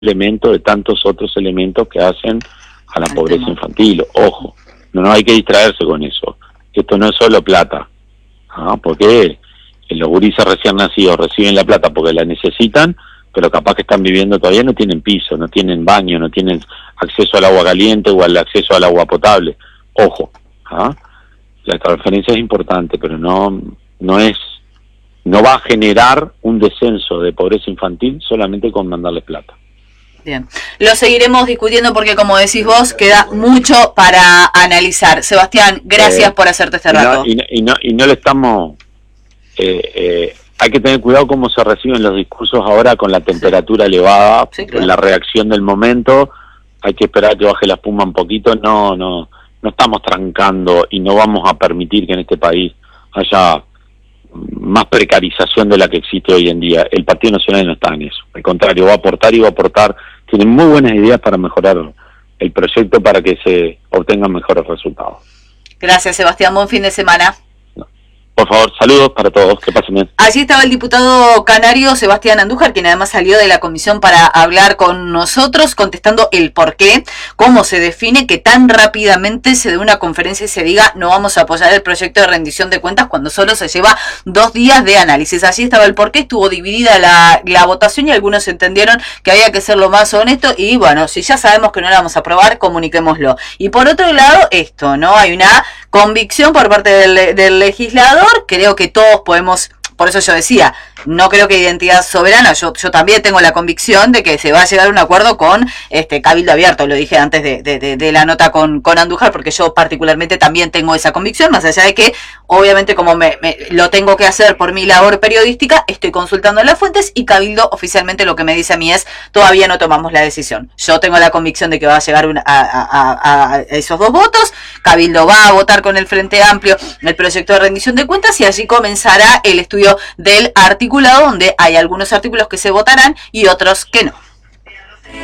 elemento de tantos otros elementos que hacen a la pobreza infantil. Ojo, no hay que distraerse con eso. Esto no es solo plata, porque los gurises recién nacidos reciben la plata porque la necesitan, pero capaz que están viviendo todavía, no tienen piso, no tienen baño, no tienen acceso al agua caliente o al acceso al agua potable. Ojo, la transferencia es importante, pero no va a generar un descenso de pobreza infantil solamente con mandarles plata. Bien, lo seguiremos discutiendo porque, como decís vos, queda mucho para analizar. Sebastián, gracias por hacerte este rato. Y no le estamos... hay que tener cuidado cómo se reciben los discursos ahora con la temperatura elevada, claro. La reacción del momento. Hay que esperar que baje la espuma un poquito. No estamos trancando y no vamos a permitir que en este país haya más precarización de la que existe hoy en día. El Partido Nacional no está en eso. Al contrario, va a aportar y va a aportar. Tienen muy buenas ideas para mejorar el proyecto para que se obtengan mejores resultados. Gracias, Sebastián. Buen fin de semana. Por favor, saludos para todos, que pasen bien. Allí estaba el diputado canario Sebastián Andújar, quien además salió de la comisión para hablar con nosotros, contestando el por qué, cómo se define que tan rápidamente se dé una conferencia y se diga no vamos a apoyar el proyecto de rendición de cuentas cuando solo se lleva 2 días de análisis. Allí estaba el por qué, estuvo dividida la votación y algunos entendieron que había que ser lo más honesto y bueno, si ya sabemos que no la vamos a aprobar, comuniquémoslo. Y por otro lado, esto, ¿no? Hay una convicción por parte del legislador. Creo que todos podemos, por eso yo decía, no creo que Identidad Soberana, yo también tengo la convicción de que se va a llegar a un acuerdo con Cabildo Abierto, lo dije antes de la nota con Andújar, porque yo particularmente también tengo esa convicción, más allá de que obviamente como lo tengo que hacer por mi labor periodística, estoy consultando las fuentes y Cabildo oficialmente lo que me dice a mí es, todavía no tomamos la decisión. Yo tengo la convicción de que va a llegar a esos 2 votos, Cabildo va a votar con el Frente Amplio el proyecto de rendición de cuentas y allí comenzará el estudio del artículo donde hay algunos artículos que se votarán y otros que no.